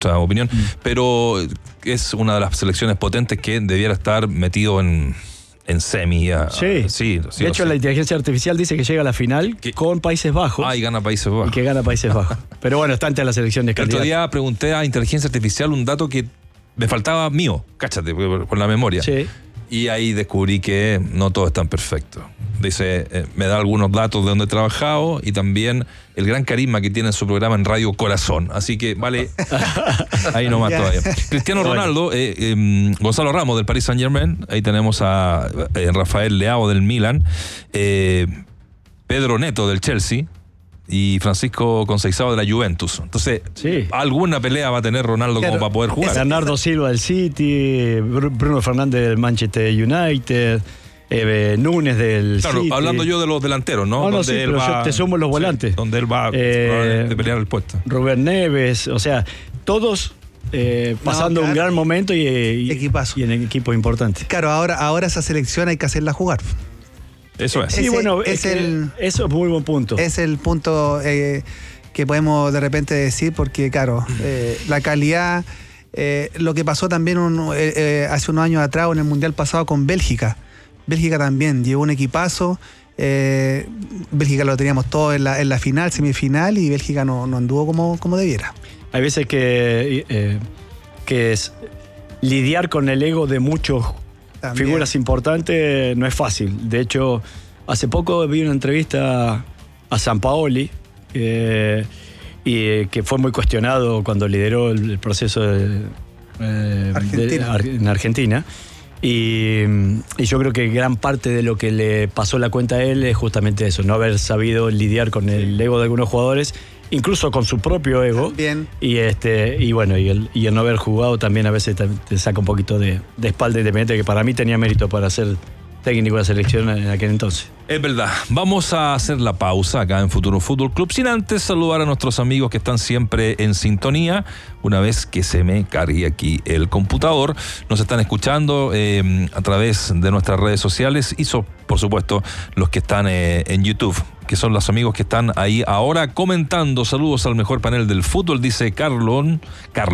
nuestra opinión, pero es una de las selecciones potentes que debiera estar metido en semi. Sí. De hecho, la inteligencia artificial dice que llega a la final con Países Bajos. Y gana Países Bajos. Y que gana Países Bajos. Pero bueno, está ante la selección de El otro día pregunté a inteligencia artificial un dato que me faltaba mío, cáchate, por la memoria. Sí. Y ahí descubrí que no todo es tan perfecto. Dice, me da algunos datos de donde he trabajado y también el gran carisma que tiene en su programa en Radio Corazón. Así que, vale, ahí nomás todavía. Cristiano Ronaldo, Gonzalo Ramos del Paris Saint-Germain, ahí tenemos a Rafael Leao del Milan, Pedro Neto del Chelsea y Francisco Conceição de la Juventus. Entonces, alguna pelea va a tener Ronaldo como para poder jugar. Bernardo Silva del City, Bruno Fernández del Manchester United, Núñez del City. Hablando yo de los delanteros, ¿no? No, sí, pero yo te sumo los volantes. Donde él va a pelear el puesto. Rubén Neves, o sea, todos pasando un gran momento y equipazo. Y en equipos importantes. Claro, ahora esa selección hay que hacerla jugar. Eso es. Sí, bueno, eso es muy buen punto. Es el punto que podemos de repente decir, porque claro, la calidad, lo que pasó también hace unos años atrás en el Mundial pasado con Bélgica. Bélgica también llevó un equipazo. Bélgica lo teníamos todo en la final, semifinal, y Bélgica no anduvo como debiera. Hay veces que es lidiar con el ego de muchos también. Figuras importantes no es fácil. De hecho, hace poco vi una entrevista a Sampaoli y que fue muy cuestionado cuando lideró el proceso en Argentina. Y yo creo que gran parte de lo que le pasó la cuenta a él es justamente eso, no haber sabido lidiar con el ego de algunos jugadores, incluso con su propio ego. También. Y bueno, y el no haber jugado también a veces te saca un poquito de espalda independiente, que para mí tenía mérito para ser técnico de la selección en aquel entonces. Es verdad. Vamos a hacer la pausa acá en Futuro Fútbol Club, sin antes saludar a nuestros amigos que están siempre en sintonía. Una vez que se me cargue aquí el computador, nos están escuchando a través de nuestras redes sociales y por supuesto los que están en YouTube, que son los amigos que están ahí ahora comentando. Saludos al mejor panel del fútbol, dice Carlón.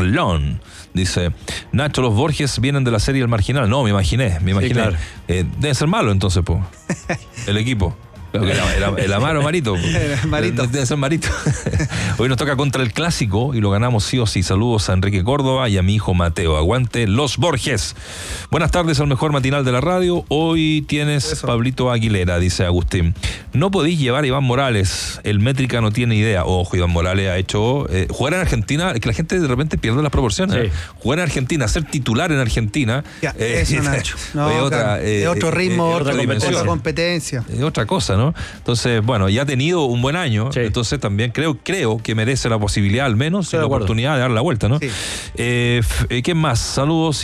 Dice, Nacho, los Borges vienen de la serie El Marginal. No, me imaginé. Sí, claro. Debe ser malo entonces, po. El equipo. El Amaro Marito. Marito. Debe ser Marito. Hoy nos toca contra el Clásico y lo ganamos sí o sí. Saludos a Enrique Córdoba y a mi hijo Mateo. Aguante los Borges. Buenas tardes al mejor matinal de la radio. Hoy tienes Pablito Aguilera, dice Agustín. No podéis llevar a Iván Morales. El Métrica no tiene idea. Ojo, Iván Morales ha hecho... jugar en Argentina, es que la gente de repente pierde las proporciones. Sí. Jugar en Argentina, ser titular en Argentina... eso, Nacho. No, otro ritmo, otra competencia. Es otra cosa, ¿no? Entonces, bueno, ya ha tenido un buen año, sí. Entonces también creo que merece la posibilidad, al menos, la oportunidad de dar la vuelta, ¿no? Sí. ¿Qué más? Saludos,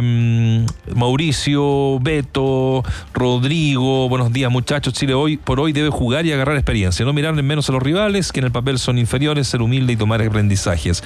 Mauricio, Beto, Rodrigo, buenos días, muchachos. Chile hoy por hoy debe jugar y agarrar experiencia, no mirar en menos a los rivales, que en el papel son inferiores, ser humilde y tomar aprendizajes.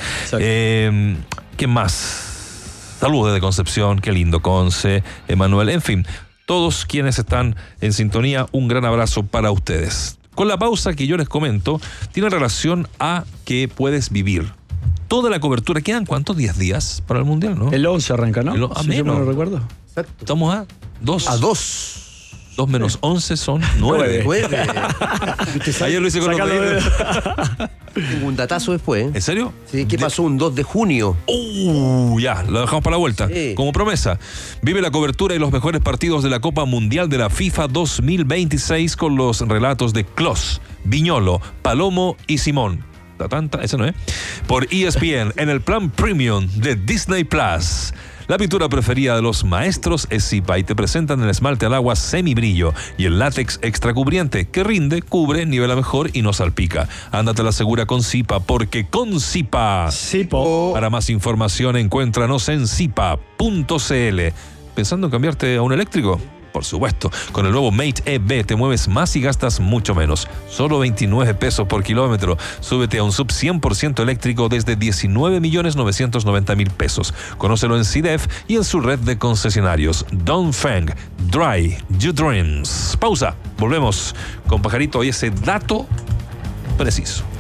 ¿Qué más? Saludos desde Concepción, qué lindo, Conce, Emanuel, en fin. Todos quienes están en sintonía, un gran abrazo para ustedes. Con la pausa que yo les comento, tiene relación a que puedes vivir toda la cobertura. ¿Quedan cuántos? 10 días para el Mundial, ¿no? El 11 arranca, ¿no? Sí, yo no lo recuerdo. Exacto. Estamos a 2. A 2. 2 menos 11 son 9. Ayer lo hice con los dedos. Tengo un datazo después. ¿En serio? Sí, ¿qué pasó un 2 de junio? Ya, lo dejamos para la vuelta. Sí. Como promesa, vive la cobertura y los mejores partidos de la Copa Mundial de la FIFA 2026 con los relatos de Klose, Viñolo, Palomo y Simón. Ese no es. Por ESPN en el plan premium de Disney Plus. La pintura preferida de los maestros es Zipa y te presentan el esmalte al agua semibrillo y el látex extra cubriente que rinde, cubre, nivela mejor y no salpica. Ándate a la segura con Zipa, porque con Zipa. Para más información encuéntranos en zipa.cl. ¿Pensando en cambiarte a un eléctrico? Por supuesto, con el nuevo Mate EV te mueves más y gastas mucho menos. Solo 29 pesos por kilómetro. Súbete a un sub 100% eléctrico desde 19.990.000 pesos. Conócelo en CIDEF y en su red de concesionarios. Dongfeng, Dry Your Dreams. Pausa. Volvemos con Pajarito y ese dato preciso.